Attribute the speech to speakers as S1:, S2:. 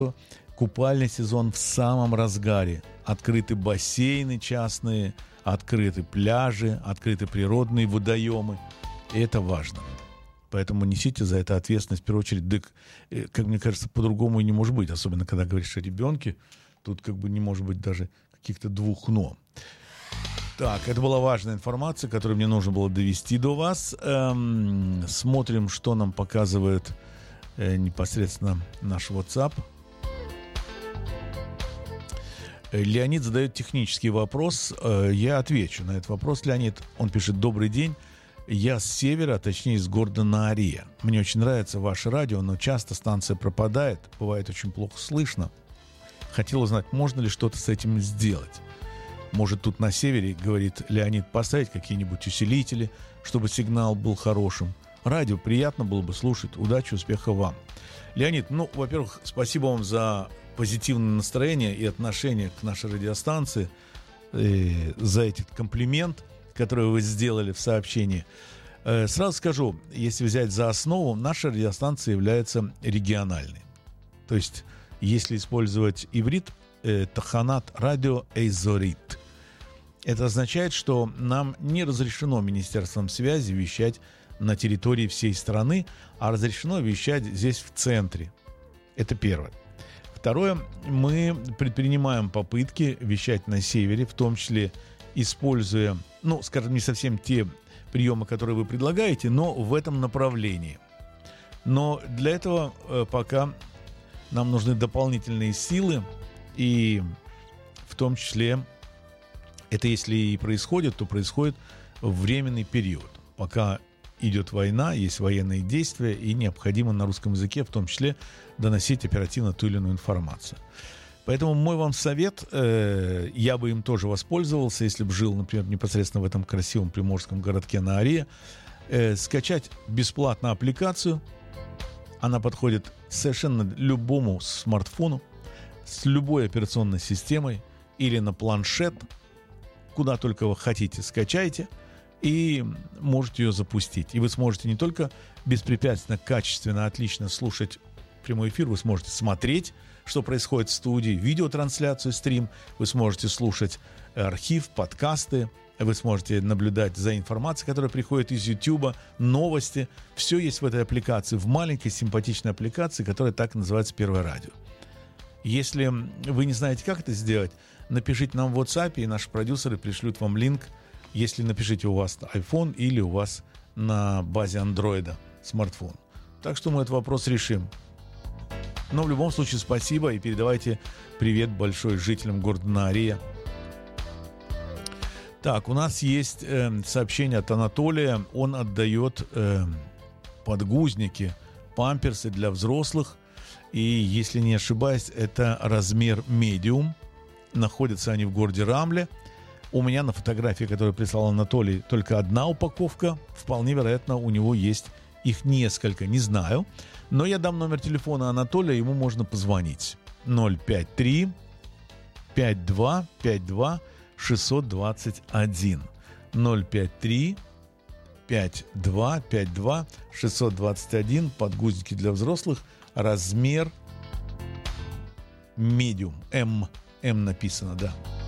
S1: купальный сезон в самом разгаре. Открыты бассейны частные, открыты пляжи, открыты природные водоемы. И это важно. Поэтому несите за это ответственность в первую очередь. Да, как мне кажется, по-другому и не может быть. Особенно, когда говоришь о ребенке. Тут как бы не может быть даже каких-то двух «но». Так, это была важная информация, которую мне нужно было довести до вас. Смотрим, что нам показывает непосредственно наш WhatsApp. Леонид задает технический вопрос. Я отвечу на этот вопрос. Леонид, он пишет: «Добрый день. Я с севера, а точнее из города Наария. Мне очень нравится ваше радио, но часто станция пропадает. Бывает очень плохо слышно. Хотел узнать, можно ли что-то с этим сделать. Может, тут на севере, говорит Леонид, поставить какие-нибудь усилители, чтобы сигнал был хорошим. Радио приятно было бы слушать. Удачи, успеха вам». Леонид, во-первых, спасибо вам за позитивное настроение и отношение к нашей радиостанции, за этот комплимент, который вы сделали в сообщении. Сразу скажу, если взять за основу, наша радиостанция является региональной. То есть, если использовать иврит, таханат радио эйзорит. Это означает, что нам не разрешено Министерством связи вещать на территории всей страны, а разрешено вещать здесь в центре. Это первое. Второе, мы предпринимаем попытки вещать на севере, в том числе используя, скажем, не совсем те приемы, которые вы предлагаете, но в этом направлении. Но для этого пока нам нужны дополнительные силы, и в том числе это если и происходит, то происходит в временный период, пока идет война, есть военные действия, и необходимо на русском языке в том числе доносить оперативно ту или иную информацию. Поэтому мой вам совет, я бы им тоже воспользовался, если бы жил, например, непосредственно в этом красивом приморском городке Наария, скачать бесплатно аппликацию. Она подходит совершенно любому смартфону, с любой операционной системой или на планшет, куда только вы хотите, скачайте и можете ее запустить. И вы сможете не только беспрепятственно, качественно, отлично слушать прямой эфир, вы сможете смотреть, что происходит в студии, видеотрансляцию, стрим, вы сможете слушать архив, подкасты, вы сможете наблюдать за информацией, которая приходит из YouTube, новости. Все есть в этой аппликации, в маленькой симпатичной аппликации, которая так и называется «Первое радио». Если вы не знаете, как это сделать, напишите нам в WhatsApp, и наши продюсеры пришлют вам линк, если напишите у вас iPhone или у вас на базе Android смартфон. Так что мы этот вопрос решим. Но в любом случае спасибо и передавайте привет большой жителям города Наария. Так, у нас есть сообщение от Анатолия. Он отдает подгузники, памперсы для взрослых. И, если не ошибаюсь, это размер медиум. Находятся они в городе Рамле. У меня на фотографии, которую прислал Анатолий, только одна упаковка. Вполне вероятно, у него есть их несколько, не знаю. Но я дам номер телефона Анатолия, ему можно позвонить. 053 52 52 621. 053 52 52 621. Подгузники для взрослых. Размер медиум. М написано, да.